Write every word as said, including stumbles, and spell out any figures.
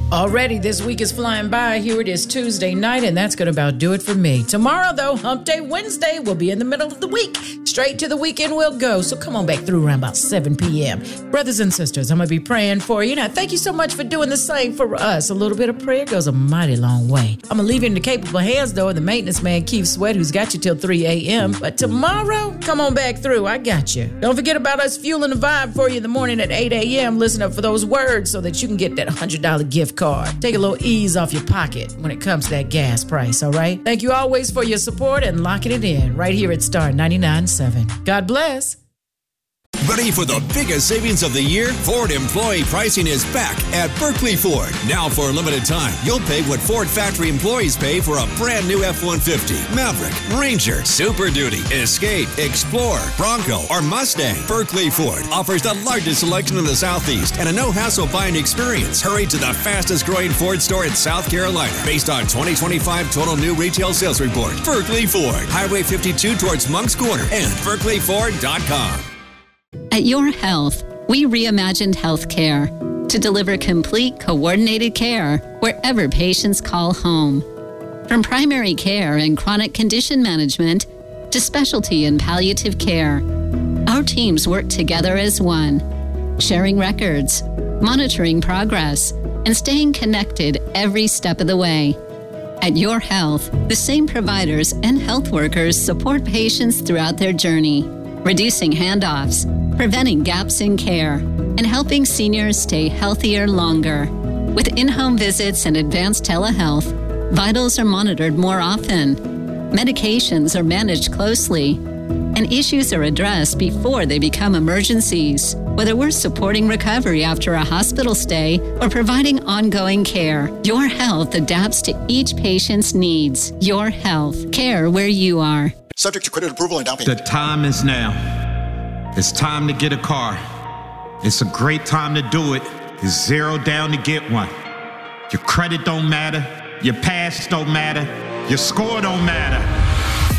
Already, this week is flying by. Here it is Tuesday night, and that's going to about do it for me. Tomorrow, though, Hump Day Wednesday, we'll be in the middle of the week. Straight to the weekend we'll go, so come on back through around about seven p.m. Brothers and sisters, I'm going to be praying for you. Now, thank you so much for doing the same for us. A little bit of prayer goes a mighty long way. I'm going to leave you in the capable hands, though, of the maintenance man, Keith Sweat, who's got you till three a.m. But tomorrow, come on back through. I got you. Don't forget about us fueling the vibe for you in the morning at eight a.m. Listen up for those words so that you can get that one hundred dollars gift card. Take a little ease off your pocket when it comes to that gas price, all right? Thank you always for your support and locking it in right here at Star ninety-nine point seven. God bless. Ready for the biggest savings of the year? Ford employee pricing is back at Berkeley Ford. Now for a limited time, you'll pay what Ford factory employees pay for a brand new F one fifty, Maverick, Ranger, Super Duty, Escape, Explorer, Bronco, or Mustang. Berkeley Ford offers the largest selection in the Southeast and a no-hassle buying experience. Hurry to the fastest growing Ford store in South Carolina based on twenty twenty-five total new retail sales report. Berkeley Ford, Highway fifty-two towards Moncks Corner and berkeley ford dot com. At Your Health, we reimagined healthcare to deliver complete, coordinated care wherever patients call home. From primary care and chronic condition management to specialty and palliative care, our teams work together as one, sharing records, monitoring progress, and staying connected every step of the way. At Your Health, the same providers and health workers support patients throughout their journey, reducing handoffs, preventing gaps in care, and helping seniors stay healthier longer. With in-home visits and advanced telehealth, vitals are monitored more often, medications are managed closely, and issues are addressed before they become emergencies. Whether we're supporting recovery after a hospital stay or providing ongoing care, Your Health adapts to each patient's needs. Your Health. Care where you are. Subject to credit approval and down payment. The time is now. It's time to get a car. It's a great time to do it. It's zero down to get one. Your credit don't matter. Your past don't matter. Your score don't matter.